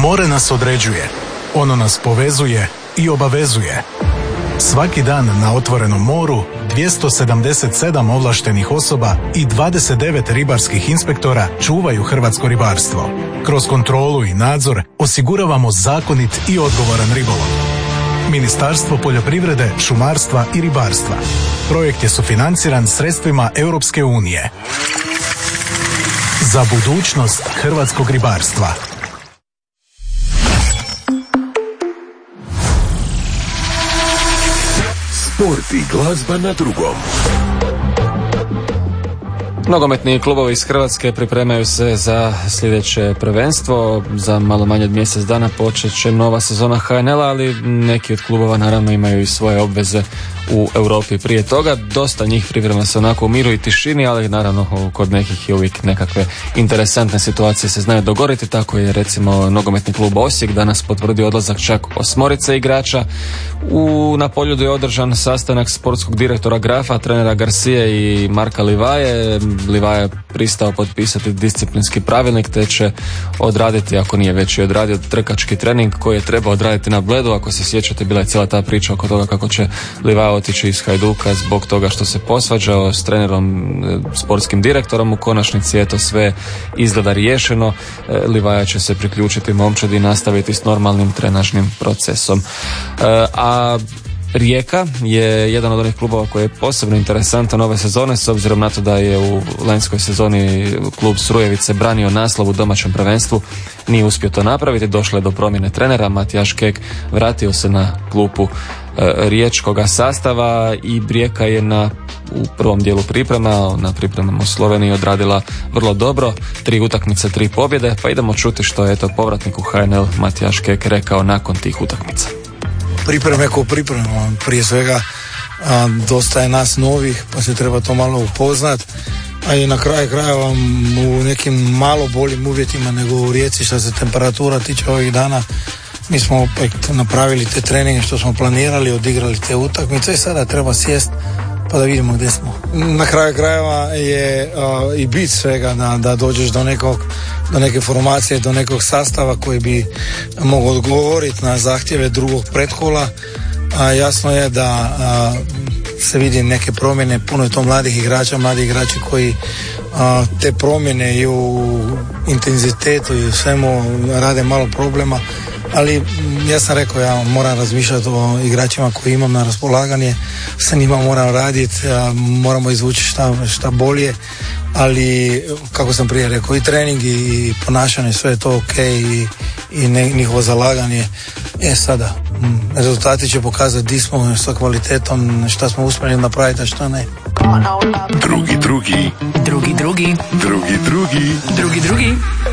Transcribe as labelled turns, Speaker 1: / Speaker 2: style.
Speaker 1: More nas određuje, ono nas povezuje i obavezuje. Svaki dan na otvorenom moru 277 ovlaštenih osoba i 29 ribarskih inspektora čuvaju hrvatsko ribarstvo. Kroz kontrolu i nadzor osiguravamo zakonit i odgovoran ribolov. Ministarstvo poljoprivrede, šumarstva i ribarstva. Projekt je sufinanciran sredstvima Europske unije. Za budućnost hrvatskog ribarstva.
Speaker 2: Sport i glazba na drugom.
Speaker 3: Nogometni klubovi iz Hrvatske pripremaju se za sljedeće prvenstvo. Za malo manje od mjesec dana počet će nova sezona HNL-a, ali neki od klubova naravno imaju i svoje obveze u Europi prije toga. Dosta njih priprema se onako u miru i tišini, ali naravno kod nekih je uvijek nekakve interesantne situacije se znaju dogoditi. Tako je recimo nogometni klub Osijek danas potvrdio odlazak čak 8 igrača. Na Poljudu je održan sastanak sportskog direktora Grafa, trenera Garcije i Marka Livaje. Livaja je pristao potpisati disciplinski pravilnik te će odraditi, ako nije već i odradio, trkački trening koji je trebao odraditi na Bledu. Ako se sjećate, bila je cijela ta priča oko toga kako će Livaja otići iz Hajduka zbog toga što se posvađao s trenerom, sportskim direktorom. U konačnici je to sve izgleda riješeno. Livaja će se priključiti momčadi i nastaviti s normalnim trenažnim procesom. A Rijeka je jedan od onih klubova koji je posebno interesantan ove sezone, s obzirom na to da je u lanjskoj sezoni klub Srujevice branio naslov u domaćem prvenstvu. Nije uspio to napraviti, došlo je do promjene trenera. Matijaš Kek vratio se na klupu riječkoga sastava i Rijeka je u prvom dijelu priprema, na pripremama u Sloveniji odradila vrlo dobro. 3 utakmice, 3 pobjede, pa idemo čuti što je povratnik u HNL Matijaš Kek rekao nakon tih utakmica.
Speaker 4: Pripreme ko priprema, prije svega dosta je nas novih, pa se treba to malo upoznat, a i na kraju krajeva u nekim malo boljim uvjetima nego u Rijeci što se temperatura tiče ovih dana. Mi smo opet napravili te treninge što smo planirali, odigrali te utakmice i sada treba sjest pa da vidimo gdje smo. Na kraju krajeva je i bit svega da dođeš do neke formacije, do nekog sastava koji bi mogao odgovoriti na zahtjeve drugog pretkola. Jasno je da se vidi neke promjene, puno je to mladi igrači koji te promjene i u intenzitetu i u svemu rade malo problema, ali ja sam rekao, ja moram razmišljati o igračima koji imam na raspolaganje, sa njima moram raditi, moramo izvući šta bolje, ali kako sam prije rekao, i trening i ponašanje, sve je to ok i njihovo zalaganje. Sada rezultati će pokazati di smo sa kvalitetom, šta smo uspjeli napraviti, a šta ne.
Speaker 2: Drugi.